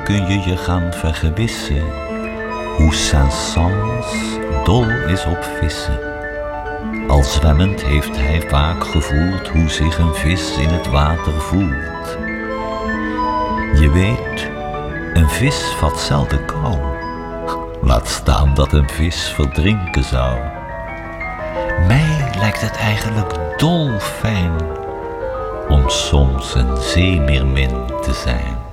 kun je je gaan vergewissen hoe Saint-Saëns dol is op vissen. Al zwemmend heeft hij vaak gevoeld hoe zich een vis in het water voelt. Je weet, een vis vat zelden kou. Laat staan dat een vis verdrinken zou. Mij lijkt het eigenlijk dolfijn om soms een zeemeermin te zijn.